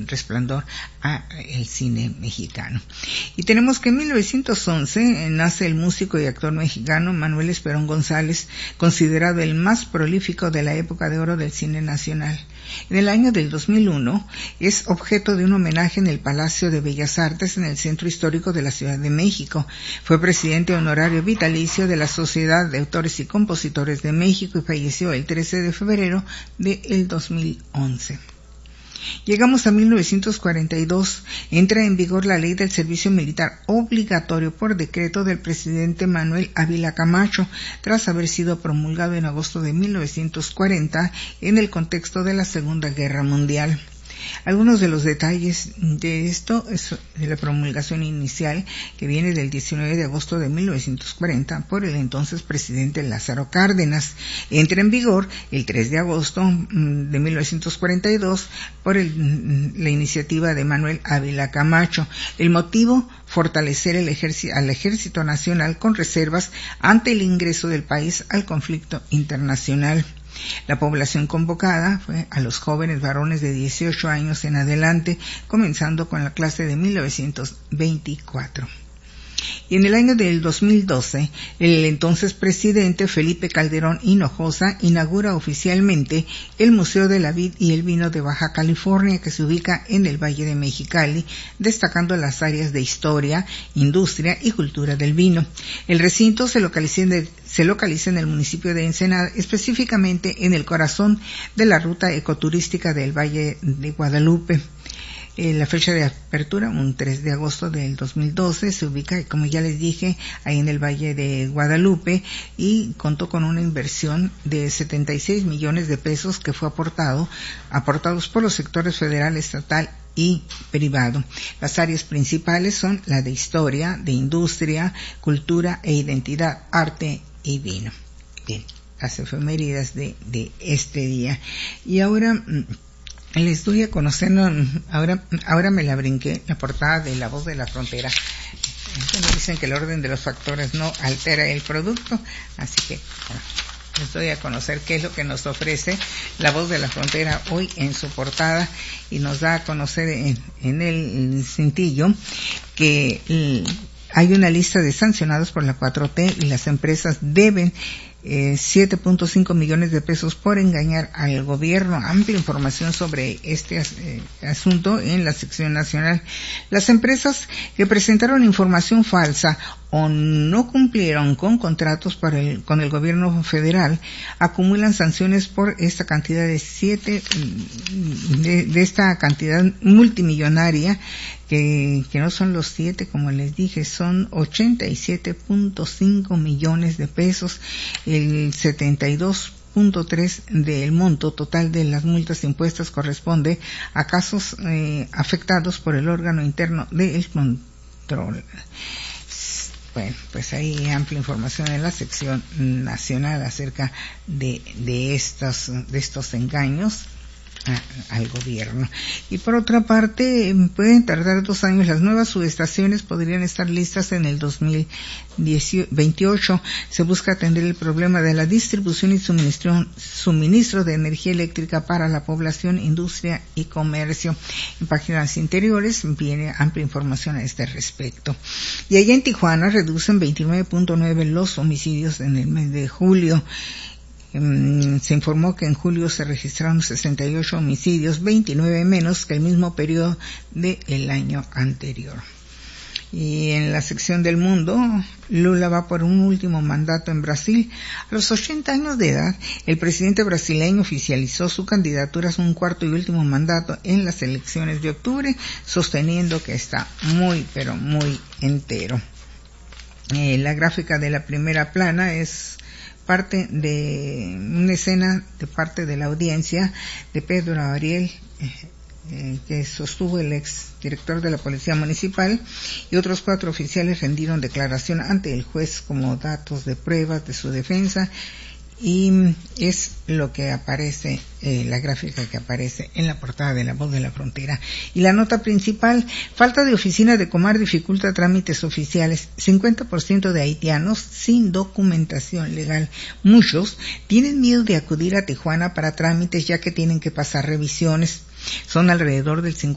resplandor al cine mexicano. Y tenemos que en 1911 nace el músico y actor mexicano Manuel Esperón González, considerado el más prolífico de la época de oro del cine nacional. En el año del 2001 es objeto de un homenaje en el Palacio de Bellas Artes en el Centro Histórico de la Ciudad de México. Fue presidente honorario vitalicio de la Sociedad de Autores y Compositores de México y falleció el 13 de febrero del 2011. Llegamos a 1942, entra en vigor la ley del servicio militar obligatorio por decreto del presidente Manuel Ávila Camacho, tras haber sido promulgado en agosto de 1940 en el contexto de la Segunda Guerra Mundial. Algunos de los detalles de esto es de la promulgación inicial, que viene del 19 de agosto de 1940 por el entonces presidente Lázaro Cárdenas. Entra en vigor el 3 de agosto de 1942 por la iniciativa de Manuel Ávila Camacho. El motivo: fortalecer al Ejército Nacional con reservas ante el ingreso del país al conflicto internacional. La población convocada fue a los jóvenes varones de 18 años en adelante, comenzando con la clase de 1924. Y en el año del 2012, el entonces presidente Felipe Calderón Hinojosa inaugura oficialmente el Museo de la Vid y el Vino de Baja California, que se ubica en el Valle de Mexicali, destacando las áreas de historia, industria y cultura del vino. El recinto se localiza en el municipio de Ensenada, específicamente en el corazón de la ruta ecoturística del Valle de Guadalupe. La fecha de apertura, un 3 de agosto del 2012, se ubica, como ya les dije, ahí en el Valle de Guadalupe, y contó con una inversión de 76 millones de pesos que fue aportados por los sectores federal, estatal y privado. Las áreas principales son la de historia, de industria, cultura e identidad, arte y vino. Bien, las efemérides de este día. Y ahora les doy a conocer, ahora me la brinqué, la portada de La Voz de la Frontera. Bueno, dicen que el orden de los factores no altera el producto, así que les doy a conocer qué es lo que nos ofrece La Voz de la Frontera hoy en su portada, y nos da a conocer en el cintillo que hay una lista de sancionados por la 4T y las empresas deben 7.5 millones de pesos por engañar al gobierno. Amplia información sobre este asunto en la sección nacional. Las empresas que presentaron información falsa o no cumplieron con contratos con el gobierno federal acumulan sanciones por esta cantidad de esta cantidad multimillonaria, que no son los 7, como les dije, son 87.5 millones de pesos, el 72.3 del monto total de las multas impuestas corresponde a casos afectados por el órgano interno del control. Bueno, pues hay amplia información en la sección nacional acerca de estos engaños al gobierno. Y por otra parte, pueden tardar 2 años. Las nuevas subestaciones podrían estar listas en el 2028. Se busca atender el problema de la distribución y suministro de energía eléctrica para la población, industria y comercio. En páginas interiores viene amplia información a este respecto. Y allá en Tijuana reducen 29.9 los homicidios en el mes de julio. Se informó que en julio se registraron 68 homicidios, 29 menos que el mismo periodo del año anterior. Y en la sección del mundo, Lula va por un último mandato en Brasil. A los 80 años de edad, el presidente brasileño oficializó su candidatura a un cuarto y último mandato en las elecciones de octubre, sosteniendo que está muy, pero muy entero. La gráfica de la primera plana es parte de una escena de parte de la audiencia de Pedro Ariel, que sostuvo el ex director de la Policía Municipal, y otros 4 oficiales rendieron declaración ante el juez como datos de pruebas de su defensa, y es lo que aparece, la gráfica que aparece en la portada de La Voz de la Frontera. Y la nota principal: falta de oficina de Comar dificulta trámites oficiales. 50% de haitianos sin documentación legal. Muchos tienen miedo de acudir a Tijuana para trámites, ya que tienen que pasar revisiones. Son alrededor del